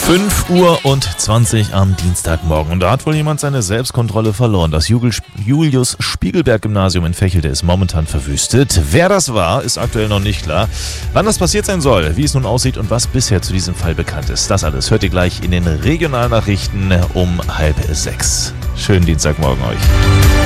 5:20 Uhr am Dienstagmorgen. Und da hat wohl jemand seine Selbstkontrolle verloren. Das Julius-Spiegelberg-Gymnasium in Vechelte ist momentan verwüstet. Wer das war, ist aktuell noch nicht klar. Wann das passiert sein soll, wie es nun aussieht und was bisher zu diesem Fall bekannt ist, das alles hört ihr gleich in den Regionalnachrichten um 5:30. Schönen Dienstagmorgen euch.